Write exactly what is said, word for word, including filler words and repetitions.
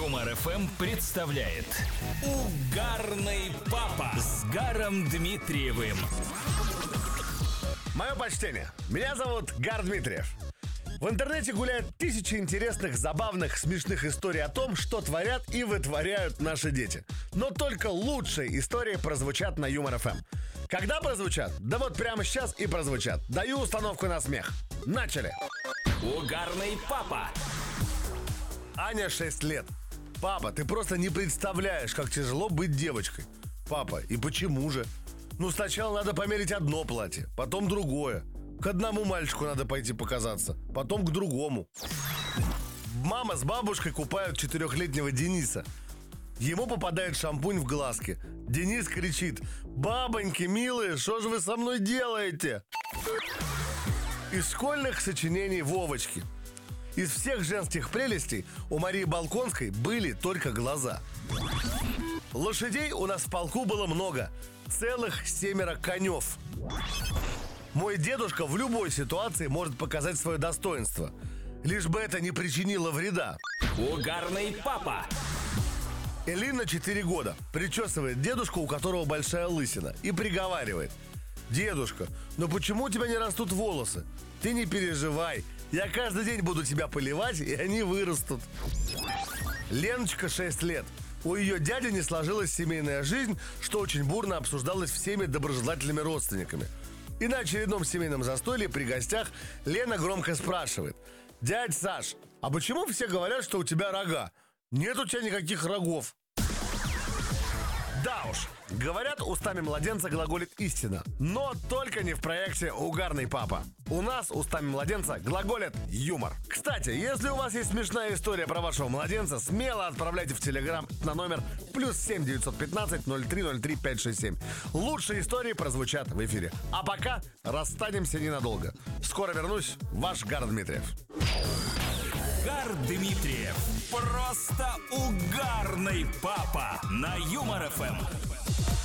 Юмор эф эм представляет Угарный папа с Гаром Дмитриевым. Мое почтение. Меня зовут Гар Дмитриев. В интернете гуляют тысячи интересных, забавных, смешных историй о том, что творят и вытворяют наши дети. Но только лучшие истории прозвучат на Юмор эф эм. Когда прозвучат? Да вот прямо сейчас и прозвучат. Даю установку на смех. Начали. Угарный папа. Аня, шесть лет. Папа, ты просто не представляешь, как тяжело быть девочкой. Папа, и почему же? Ну, сначала надо померить одно платье, потом другое. К одному мальчику надо пойти показаться, потом к другому. Мама с бабушкой купают четырехлетнего Дениса. Ему попадает шампунь в глазки. Денис кричит: «Бабоньки, милые, что же вы со мной делаете?» Из школьных сочинений Вовочки. Из всех женских прелестей у Марии Балконской были только глаза. Лошадей у нас в полку было много. Целых семеро конев. Мой дедушка в любой ситуации может показать свое достоинство, лишь бы это не причинило вреда. Угарный папа. Элина, четыре года, причесывает дедушку, у которого большая лысина, и приговаривает: «Дедушка, ну почему у тебя не растут волосы? Ты не переживай, я каждый день буду тебя поливать, и они вырастут». Леночка, шесть лет. У ее дяди не сложилась семейная жизнь, что очень бурно обсуждалось всеми доброжелательными родственниками. И на очередном семейном застолье при гостях Лена громко спрашивает: «Дядь Саш, а почему все говорят, что у тебя рога? Нет у тебя никаких рогов». Да уж, говорят, устами младенца глаголит истина. Но только не в проекте «Угарный папа». У нас устами младенца глаголит юмор. Кстати, если у вас есть смешная история про вашего младенца, смело отправляйте в Телеграм на номер плюс семь девятьсот пятнадцать ноль три ноль три пять шесть семь. Лучшие истории прозвучат в эфире. А пока расстанемся ненадолго. Скоро вернусь, ваш Гар Дмитриев. Гар Дмитриев. Просто угарный папа на Юмор эф эм.